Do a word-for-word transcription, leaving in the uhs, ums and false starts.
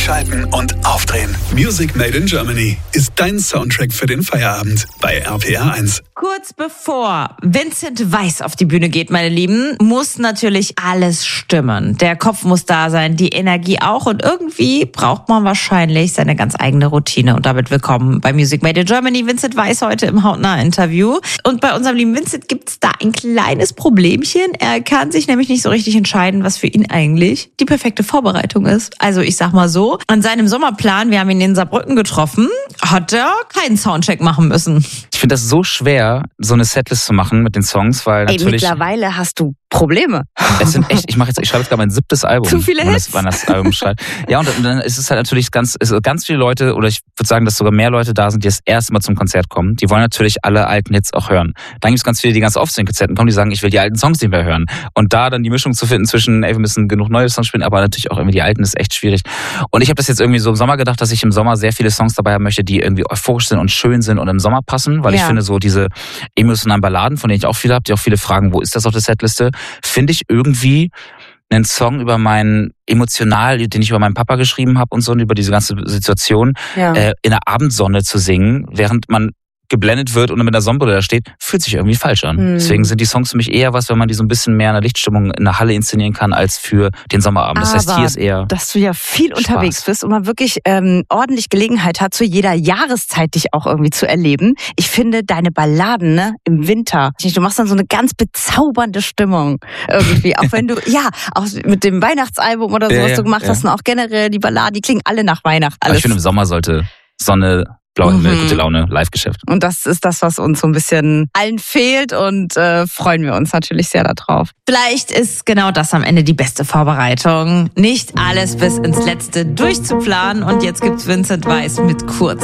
Einschalten und aufdrehen. Music Made in Germany ist dein Soundtrack für den Feierabend bei R P R eins. Kurz bevor Vincent Weiss auf die Bühne geht, meine Lieben, muss natürlich alles stimmen. Der Kopf muss da sein, die Energie auch und irgendwie braucht man wahrscheinlich seine ganz eigene Routine. Und damit willkommen bei Music Made in Germany. Vincent Weiss heute im Hautnah-Interview. Und bei unserem lieben Vincent gibt's da ein kleines Problemchen. Er kann sich nämlich nicht so richtig entscheiden, was für ihn eigentlich die perfekte Vorbereitung ist. Also ich sag mal so, an seinem Sommerplan, wir haben ihn in Saarbrücken getroffen, hat er keinen Soundcheck machen müssen. Ich finde das so schwer, so eine Setlist zu machen mit den Songs, weil Ey, natürlich... mittlerweile hast du Probleme. Es sind echt, ich mache jetzt, ich schreibe jetzt gerade mein siebtes Album. Zu viele wenn Hits. Das, wenn das Album schreibt. Ja, und dann ist es halt natürlich ganz, ist ganz viele Leute, oder ich würde sagen, dass sogar mehr Leute da sind, die das erste Mal zum Konzert kommen. Die wollen natürlich alle alten Hits auch hören. Dann gibt es ganz viele, die ganz oft zu den Konzerten kommen, die sagen, ich will die alten Songs nicht mehr hören. Und da dann die Mischung zu finden zwischen, ey, wir müssen genug neue Songs spielen, aber natürlich auch irgendwie die alten, ist echt schwierig. Und ich habe das jetzt irgendwie so im Sommer gedacht, dass ich im Sommer sehr viele Songs dabei haben möchte, die irgendwie euphorisch sind und schön sind und im Sommer passen, weil Ja. ich finde, so diese emotionalen Balladen, von denen ich auch viele habe, die auch viele fragen, wo ist das auf der Setliste, finde ich irgendwie einen Song über meinen emotional, den ich über meinen Papa geschrieben habe und so, und über diese ganze Situation, Ja. äh, in der Abendsonne zu singen, während man geblendet wird und mit der Sonnenbrille da steht, fühlt sich irgendwie falsch an. Hm. Deswegen sind die Songs für mich eher was, wenn man die so ein bisschen mehr in der Lichtstimmung in der Halle inszenieren kann, als für den Sommerabend. Das heißt, Aber hier ist eher... dass du ja viel Spaß. unterwegs bist und man wirklich ähm, ordentlich Gelegenheit hat, zu jeder Jahreszeit dich auch irgendwie zu erleben. Ich finde deine Balladen, ne, im Winter, du machst dann so eine ganz bezaubernde Stimmung irgendwie. Auch wenn du, ja, auch mit dem Weihnachtsalbum oder so, Ja, was ja, du gemacht ja. hast, und auch generell die Balladen, die klingen alle nach Weihnachten. Aber Alles. ich finde, im Sommer sollte Sonne, blauer Himmel, Mhm. gute Laune, Live-Geschäft. Und das ist das, was uns so ein bisschen allen fehlt, und äh, freuen wir uns natürlich sehr darauf. Vielleicht ist genau das am Ende die beste Vorbereitung. Nicht alles bis ins Letzte durchzuplanen. Und jetzt gibt's Vincent Weiss mit Kurz